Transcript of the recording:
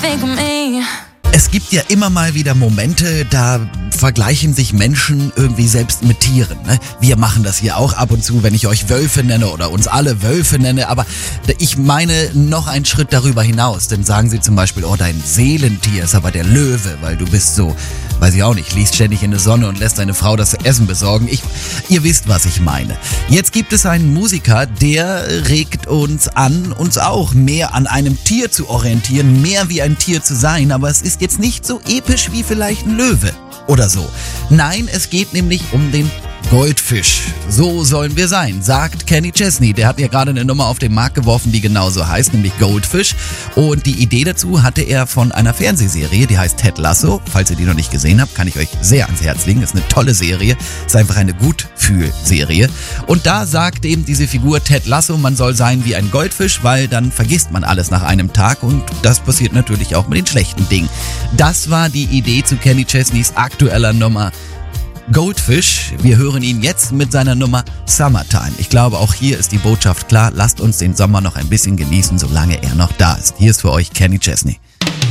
think of me. Es gibt ja immer mal wieder Momente, da vergleichen sich Menschen irgendwie selbst mit Tieren. Ne? Wir machen das hier auch ab und zu, wenn ich euch Wölfe nenne oder uns alle Wölfe nenne. Aber ich meine noch einen Schritt darüber hinaus. Denn sagen sie zum Beispiel, oh, dein Seelentier ist aber der Löwe, weil du bist so, weiß ich auch nicht, liest ständig in die Sonne und lässt deine Frau das Essen besorgen. Ihr wisst, was ich meine. Jetzt gibt es einen Musiker, der regt uns an, uns auch mehr an einem Tier zu orientieren, mehr wie ein Tier zu sein. Aber es ist jetzt nicht so episch wie vielleicht ein Löwe oder so. Nein, es geht nämlich um den Goldfisch. So sollen wir sein, sagt Kenny Chesney. Der hat ja gerade eine Nummer auf den Markt geworfen, die genauso heißt, nämlich Goldfish. Und die Idee dazu hatte er von einer Fernsehserie, die heißt Ted Lasso. Falls ihr die noch nicht gesehen habt, kann ich euch sehr ans Herz legen. Das ist eine tolle Serie. Ist einfach eine Gutfühl-Serie. Und da sagt eben diese Figur Ted Lasso, man soll sein wie ein Goldfisch, weil dann vergisst man alles nach einem Tag. Und das passiert natürlich auch mit den schlechten Dingen. Das war die Idee zu Kenny Chesneys aktueller Nummer Goldfish. Wir hören ihn jetzt mit seiner Nummer Summertime. Ich glaube, auch hier ist die Botschaft klar. Lasst uns den Sommer noch ein bisschen genießen, solange er noch da ist. Hier ist für euch Kenny Chesney.